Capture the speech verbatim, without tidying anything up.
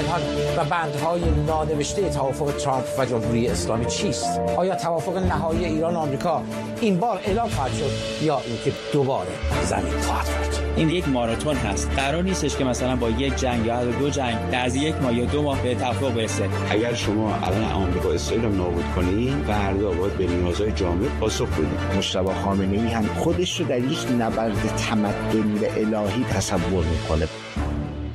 پنهان و بندهای نانوشته توافق ترامپ و جمهوری اسلامی چیست؟ آیا توافق نهایی ایران و آمریکا این بار اعلام خواهد شد یا اینکه دوباره زمین خواهد خورد؟ این یک ماراتون هست. قرار نیستش که مثلا با یک جنگ یا دو جنگ در از یک ماه یا دو ماه به توافق برسه. اگر شما الان آمریکا اسرائیل رو نابود کنید، فردا باید به نیازهای جامعه پاسخ بدید. مجتبی خامنه‌ای هم خودش رو در یک نبرد تمدنی و الهی تصور میکنه.